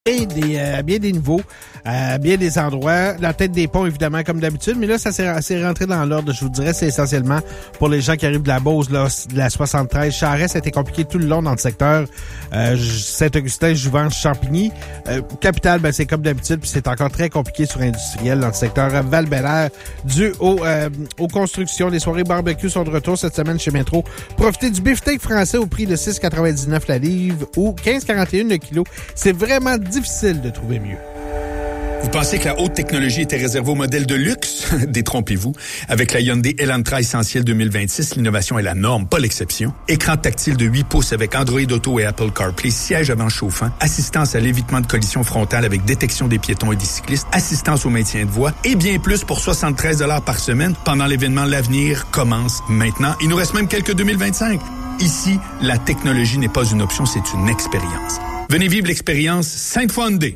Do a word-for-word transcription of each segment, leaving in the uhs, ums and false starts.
Bien des, euh, bien des niveaux, euh, bien des endroits. La tête des ponts, évidemment, comme d'habitude. Mais là, ça s'est, c'est rentré dans l'ordre. Je vous dirais, c'est essentiellement pour les gens qui arrivent de la Beauce, là, de la soixante-treize. Charest, ça a été compliqué tout le long dans le secteur. Euh, Saint-Augustin, Jouvence, Champigny. Euh, Capitale, ben, c'est comme d'habitude. Puis c'est encore très compliqué sur Industriel dans le secteur Val-Bélair. Dû au, euh, aux constructions. Les soirées barbecue sont de retour cette semaine chez Métro. Profitez du beefsteak français au prix de six quatre-vingt-dix-neuf la livre ou quinze quarante et un le kilo. C'est vraiment difficile de trouver mieux. Vous pensez que la haute technologie était réservée aux modèles de luxe? Détrompez-vous. Avec la Hyundai Elantra Essentiel deux mille vingt-six, l'innovation est la norme, pas l'exception. Écran tactile de huit pouces avec Android Auto et Apple CarPlay, siège avant chauffant, assistance à l'évitement de collision frontale avec détection des piétons et des cyclistes, assistance au maintien de voie et bien plus pour soixante-treize dollars par semaine pendant l'événement L'Avenir commence maintenant. Il nous reste même quelques deux mille vingt-cinq. Ici, la technologie n'est pas une option, c'est une expérience. Venez vivre l'expérience cinq fois Hyundai.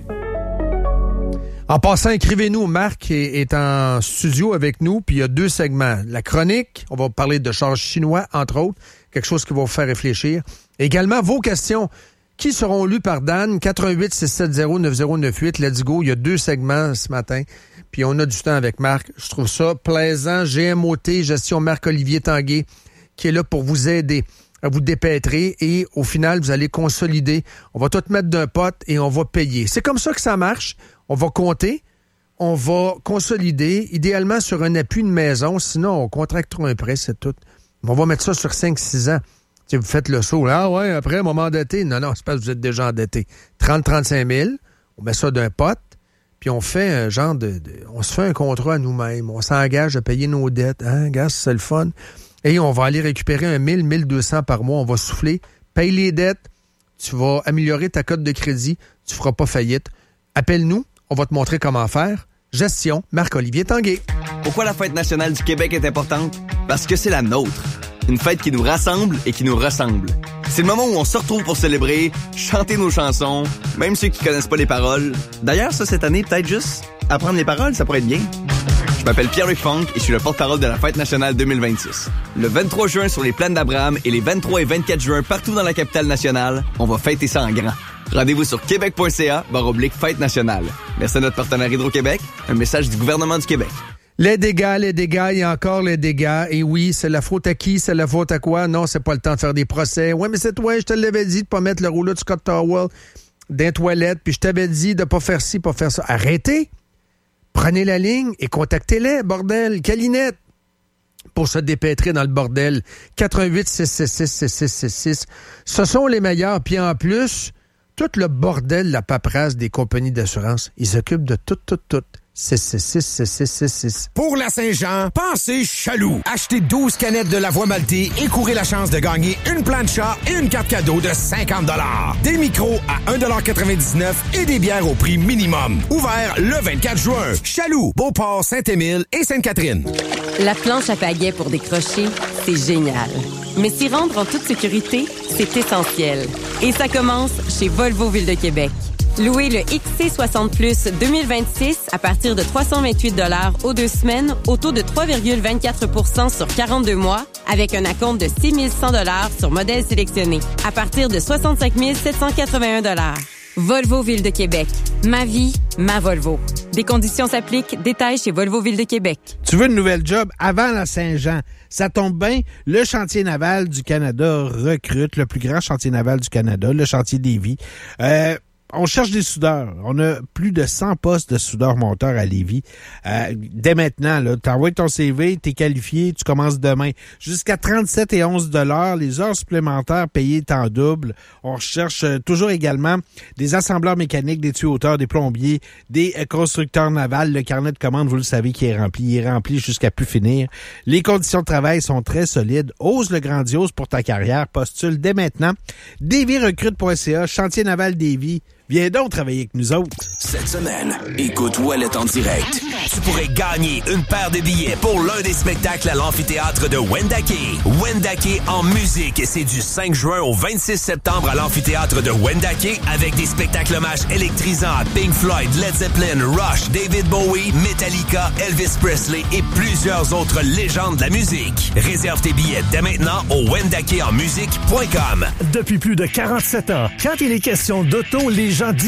En passant, écrivez-nous. Marc est, est en studio avec nous, puis il y a deux segments. La chronique, on va parler de charges chinois, entre autres, quelque chose qui va vous faire réfléchir. Également, vos questions qui seront lues par Dan, quatre un huit six sept zéro neuf zéro neuf huit. Let's go. Il y a deux segments ce matin, puis on a du temps avec Marc. Je trouve ça plaisant. G M O T, gestion Marc-Olivier Tanguay, qui est là pour vous aider à vous dépêtrer et au final, vous allez consolider. On va tout mettre d'un pot et on va payer. C'est comme ça que ça marche. On va compter, on va consolider, idéalement sur un appui de maison, sinon on contractera un prêt, c'est tout. On va mettre ça sur cinq six ans. Si vous faites le saut, ah ouais, après, moment endetté. Non, non, c'est parce que vous êtes déjà endetté. trente à trente-cinq mille, on met ça d'un pot, puis on fait un genre de, de... On se fait un contrat à nous-mêmes. On s'engage à payer nos dettes. Hein, gars, c'est le fun. Et on va aller récupérer un mille, mille deux cents par mois. On va souffler, paye les dettes, tu vas améliorer ta cote de crédit, tu feras pas faillite. Appelle-nous. On va te montrer comment faire. Gestion Marc-Olivier Tanguay. Pourquoi la Fête nationale du Québec est importante? Parce que c'est la nôtre. Une fête qui nous rassemble et qui nous ressemble. C'est le moment où on se retrouve pour célébrer, chanter nos chansons, même ceux qui connaissent pas les paroles. D'ailleurs, ça, cette année, peut-être juste apprendre les paroles, ça pourrait être bien. Je m'appelle Pierre-Luc Funk et je suis le porte-parole de la Fête nationale deux mille vingt-six. Le vingt-trois juin sur les plaines d'Abraham et les vingt-trois et vingt-quatre juin partout dans la capitale nationale, on va fêter ça en grand. Rendez-vous sur québec.ca barre oblique fête nationale. Merci à notre partenaire Hydro-Québec. Un message du gouvernement du Québec. Les dégâts, les dégâts et encore les dégâts. Et oui, c'est la faute à qui? C'est la faute à quoi? Non, c'est pas le temps de faire des procès. Ouais, mais c'est toi, je te l'avais dit de pas mettre le rouleau de Scott Towel dans les toilettes, puis je t'avais dit de pas faire ci, pas faire ça. Arrêtez! Prenez la ligne et contactez-les, bordel. Calinette! Pour se dépêtrer dans le bordel. quatre un huit six six six six six six six. Ce sont les meilleurs. Puis en plus, tout le bordel, la paperasse des compagnies d'assurance, ils s'occupent de tout, tout, tout. six six six six six six six. Pour la Saint-Jean, pensez Chaloux. Achetez douze canettes de la voie maltée et courez la chance de gagner une plancha et une carte cadeau de cinquante dollars. Des micros à un dollar quatre-vingt-dix-neuf et des bières au prix minimum. Ouvert le vingt-quatre juin. Chaloux, Beauport, Saint-Émile et Sainte-Catherine. La planche à pagaie pour décrocher, c'est génial. Mais s'y rendre en toute sécurité, c'est essentiel. Et ça commence chez Volvo Ville de Québec. Louez le X C soixante plus deux mille vingt-six à partir de trois cent vingt-huit dollars aux deux semaines au taux de trois virgule vingt-quatre pour cent sur quarante-deux mois avec un acompte de six mille cent dollars sur modèle sélectionné à partir de soixante-cinq mille sept cent quatre-vingt-un dollars. Volvo Ville de Québec. Ma vie, ma Volvo. Des conditions s'appliquent. Détails chez Volvo Ville de Québec. Tu veux une nouvelle job avant la Saint-Jean? Ça tombe bien. Le chantier naval du Canada recrute le plus grand chantier naval du Canada, le chantier Lévis. Euh, On cherche des soudeurs. On a plus de cent postes de soudeurs-monteurs à Lévis. Euh, dès maintenant, là, t'envoies ton C V, t'es qualifié, tu commences demain. Jusqu'à trente-sept et onze dollars, les heures supplémentaires payées en double. On recherche euh, toujours également des assembleurs mécaniques, des tuyauteur, des plombiers, des euh, constructeurs navals. Le carnet de commande, vous le savez, qui est rempli. Il est rempli jusqu'à plus finir. Les conditions de travail sont très solides. Ose le grandiose pour ta carrière. Postule dès maintenant. Davy recrute point C A, chantier naval Davy. Viens donc travailler avec nous autres. Cette semaine, écoute Ouellet en direct. Tu pourrais gagner une paire de billets pour l'un des spectacles à l'amphithéâtre de Wendake. Wendake en musique, c'est du cinq juin au vingt-six septembre à l'amphithéâtre de Wendake avec des spectacles hommages électrisants à Pink Floyd, Led Zeppelin, Rush, David Bowie, Metallica, Elvis Presley et plusieurs autres légendes de la musique. Réserve tes billets dès maintenant au wendakeenmusique point com. Depuis plus de quarante-sept ans, quand il est question d'auto, les gens disent